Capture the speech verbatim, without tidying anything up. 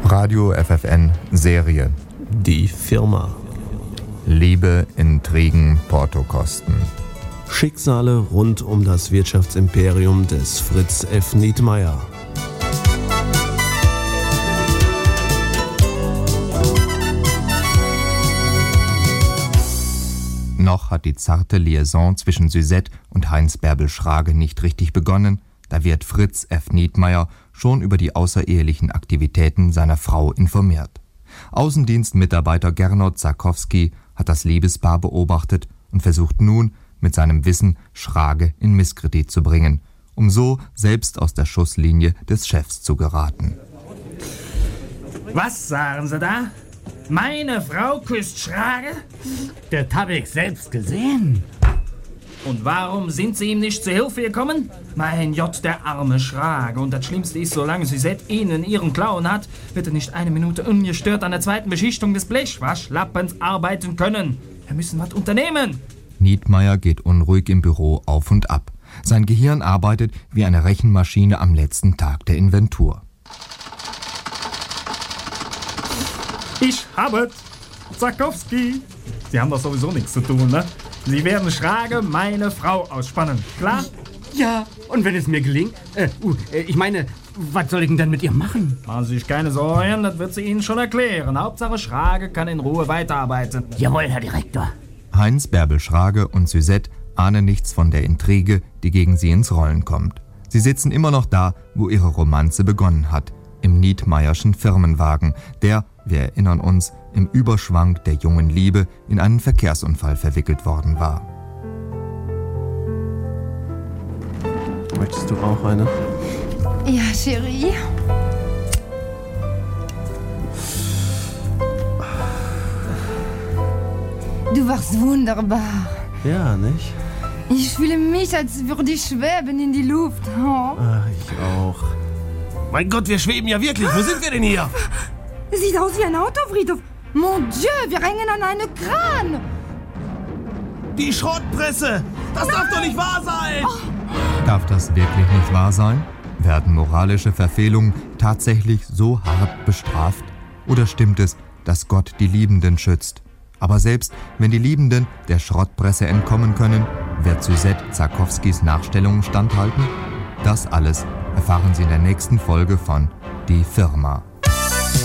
Radio F F N Serie. Die Firma. Liebe, Intrigen, Portokosten. Schicksale rund um das Wirtschaftsimperium des Fritz F. Nietmeyer. Noch hat die zarte Liaison zwischen Suzette und Heinz Bärbel Schrage nicht richtig begonnen, da wird Fritz F. Nietmeyer schon über die außerehelichen Aktivitäten seiner Frau informiert. Außendienstmitarbeiter Gernot Zakowski hat das Liebespaar beobachtet und versucht nun, mit seinem Wissen Schrage in Misskredit zu bringen, um so selbst aus der Schusslinie des Chefs zu geraten. Was sagen Sie da? Meine Frau küsst Schrage? Das habe ich selbst gesehen. Und warum sind Sie ihm nicht zu Hilfe gekommen? Mein Gott, der arme Schrage. Und das Schlimmste ist, solange Suzette ihn in ihren Klauen hat, wird er nicht eine Minute ungestört an der zweiten Beschichtung des Blechwaschlappens arbeiten können. Wir müssen was unternehmen. Nietmeyer geht unruhig im Büro auf und ab. Sein Gehirn arbeitet wie eine Rechenmaschine am letzten Tag der Inventur. Ich habe Zakowski. Sie haben doch sowieso nichts zu tun, ne? Sie werden Schrage meine Frau ausspannen, klar? Ja, und wenn es mir gelingt? Äh, uh, ich meine, was soll ich denn dann mit ihr machen? Machen Sie sich keine Sorgen, das wird sie Ihnen schon erklären. Hauptsache Schrage kann in Ruhe weiterarbeiten. Jawohl, Herr Direktor. Heinz Bärbel Schrage und Suzette ahnen nichts von der Intrige, die gegen sie ins Rollen kommt. Sie sitzen immer noch da, wo ihre Romanze begonnen hat, im Nietmeyerschen Firmenwagen, der, wir erinnern uns, im Überschwang der jungen Liebe in einen Verkehrsunfall verwickelt worden war. Möchtest du auch eine? Ja, Chérie. Du warst wunderbar. Ja, nicht? Ich fühle mich, als würde ich schweben in die Luft. Oh. Ach, ich auch. Mein Gott, wir schweben ja wirklich. Wo sind wir denn hier? Sieht aus wie ein Autofriedhof. Mon Dieu, wir hängen an einem Kran. Die Schrottpresse! Das darf doch nicht wahr sein! Darf das wirklich nicht wahr sein? Werden moralische Verfehlungen tatsächlich so hart bestraft? Oder stimmt es, dass Gott die Liebenden schützt? Aber selbst wenn die Liebenden der Schrottpresse entkommen können, wird Suzette Zakowskis Nachstellungen standhalten? Das alles erfahren Sie in der nächsten Folge von Die Firma.